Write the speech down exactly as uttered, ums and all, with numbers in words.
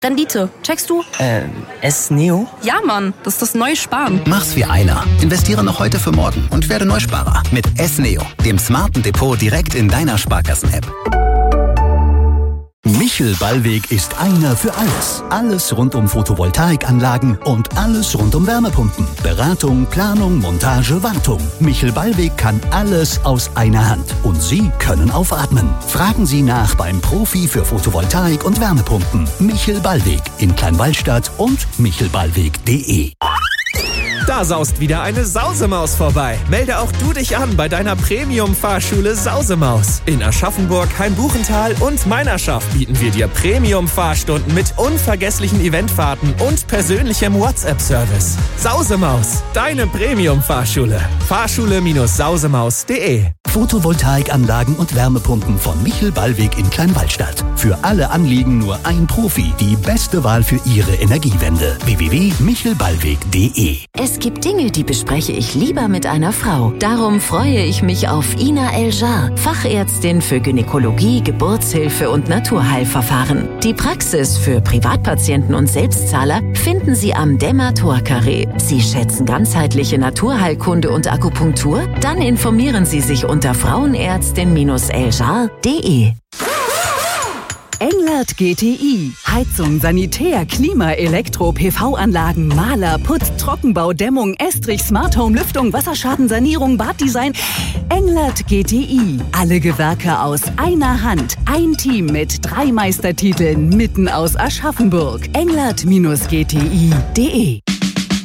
Rendite. Checkst du? Äh, S-Neo? Ja, Mann. Das ist das neue Sparen. Mach's wie einer. Investiere noch heute für morgen und werde Neusparer. Mit S-Neo, dem smarten Depot direkt in deiner Sparkassen-App. Michel Ballweg ist einer für alles. Alles rund um Photovoltaikanlagen und alles rund um Wärmepumpen. Beratung, Planung, Montage, Wartung. Michel Ballweg kann alles aus einer Hand. Und Sie können aufatmen. Fragen Sie nach beim Profi für Photovoltaik und Wärmepumpen. Michel Ballweg in Kleinwallstadt und michelballweg punkt de. Da saust wieder eine Sausemaus vorbei. Melde auch du dich an bei deiner Premium-Fahrschule Sausemaus. In Aschaffenburg, Hainbuchental und Meinerschaft bieten wir dir Premium-Fahrstunden mit unvergesslichen Eventfahrten und persönlichem WhatsApp-Service. Sausemaus, deine Premium-Fahrschule. Fahrschule Sausemaus punkt de. Photovoltaikanlagen und Wärmepumpen von Michel Ballweg in Kleinwallstadt. Für alle Anliegen nur ein Profi. Die beste Wahl für Ihre Energiewende. w w w punkt michel ballweg punkt de. Es gibt Dinge, die bespreche ich lieber mit einer Frau. Darum freue ich mich auf Ina El-Jar, Fachärztin für Gynäkologie, Geburtshilfe und Naturheilverfahren. Die Praxis für Privatpatienten und Selbstzahler finden Sie am Demator-Carré. Sie schätzen ganzheitliche Naturheilkunde und Akupunktur? Dann informieren Sie sich unter frauenärztin eljar punkt de. Englert G T I. Heizung, Sanitär, Klima, Elektro, P V-Anlagen, Maler, Putz, Trockenbau, Dämmung, Estrich, Smart Home, Lüftung, Wasserschadensanierung, Baddesign. Englert G T I. Alle Gewerke aus einer Hand. Ein Team mit drei Meistertiteln mitten aus Aschaffenburg. englert G T I punkt de.